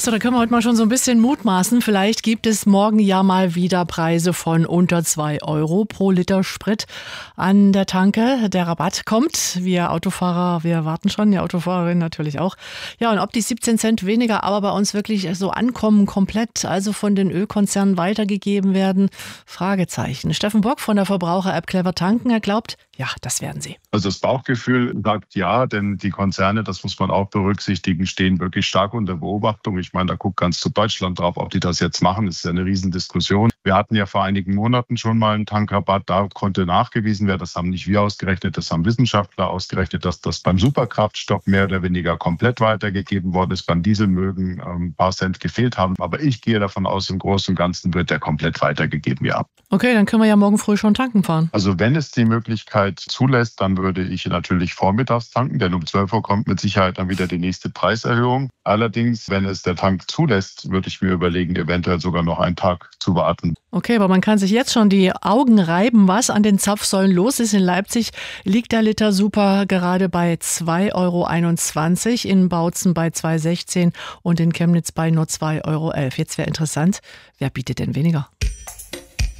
So, da können wir heute mal schon so ein bisschen mutmaßen. Vielleicht gibt es morgen ja mal wieder Preise von unter 2 Euro pro Liter Sprit an der Tanke. Der Rabatt kommt. Wir Autofahrer, wir warten schon, die Autofahrerin natürlich auch. Ja, und ob die 17 Cent weniger aber bei uns wirklich so ankommen, komplett, also von den Ölkonzernen weitergegeben werden, Fragezeichen. Steffen Bock von der Verbraucher-App Clever Tanken, er glaubt, ja, das werden sie. Also das Bauchgefühl sagt ja, denn die Konzerne, das muss man auch berücksichtigen, stehen wirklich stark unter Beobachtung. Ich meine, da guckt ganz zu Deutschland drauf, ob die das jetzt machen. Das ist ja eine Riesendiskussion. Wir hatten ja vor einigen Monaten schon mal einen Tankrabatt. Da konnte nachgewiesen werden, das haben nicht wir ausgerechnet, das haben Wissenschaftler ausgerechnet, dass das beim Superkraftstoff mehr oder weniger komplett weitergegeben worden ist. Beim Diesel mögen ein paar Cent gefehlt haben. Aber ich gehe davon aus, im Großen und Ganzen wird der komplett weitergegeben, ja. Okay, dann können wir ja morgen früh schon tanken fahren. Also wenn es die Möglichkeit zulässt, dann würde ich natürlich vormittags tanken, denn um 12 Uhr kommt mit Sicherheit dann wieder die nächste Preiserhöhung. Allerdings, wenn es der Tank zulässt, würde ich mir überlegen, eventuell sogar noch einen Tag zu warten. Okay, aber man kann sich jetzt schon die Augen reiben, was an den Zapfsäulen los ist. In Leipzig liegt der Liter Super gerade bei 2,21 €, in Bautzen bei 2,16 € und in Chemnitz bei nur 2,11 €. Jetzt wäre interessant, wer bietet denn weniger?